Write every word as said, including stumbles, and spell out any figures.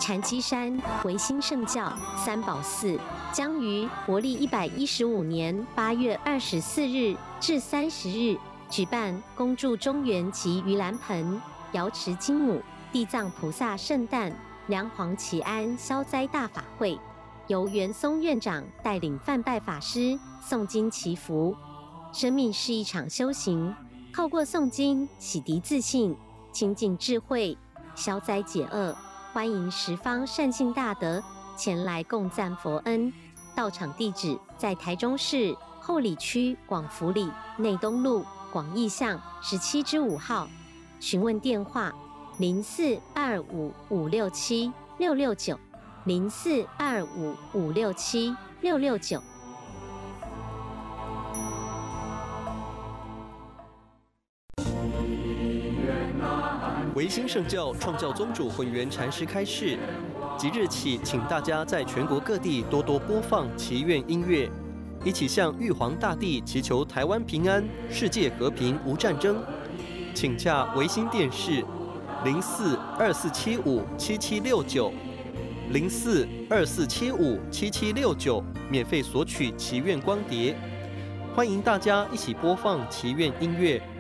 禅机山维新圣教三宝寺将于国历一百一十五年八月二十四日至三十日举办恭祝中元及盂兰盆、瑶池金母、地藏菩萨圣诞、梁皇祈安消灾大法会，由元松院长带领范拜法师诵经祈福。生命是一场修行，透过诵经洗涤自信，亲近智慧，消灾解厄。欢迎十方善信大德前来共赞佛恩。到场地址在台中市后里区广福里内东路广义巷十七之五号。询问电话：零四二五五六七六六九，零四二五五六七六六九。 维新圣教创教宗主混元禅师开示，即日起，请大家在全国各地多多播放祈愿音乐，一起向玉皇大帝祈求台湾平安、世界和平无战争。请洽维新电视零四二四七五七七六九零四二四七五七七六九，免费索取祈愿光碟。欢迎大家一起播放祈愿音乐。